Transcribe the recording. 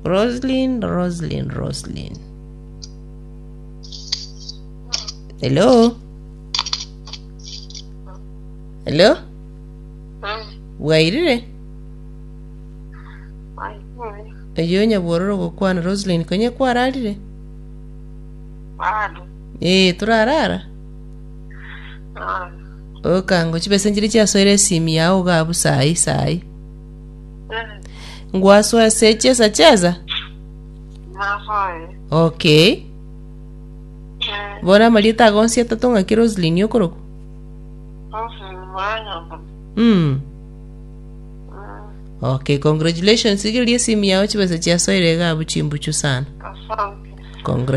Roslyn. Hello. Wairire? Ayo nyabororo gukwana Roslyn konye kwararire? Turarara? Okango chibesenjiri chasoire simi yao gabu sai. Ngwaswa cheza? Okay. Bora malita gonsia tatonga ki Roslyn yokoroko. Okay, congratulations. Sigili simi yao chibesenjiri chasoire gabu chimbuchu sana. Congrats.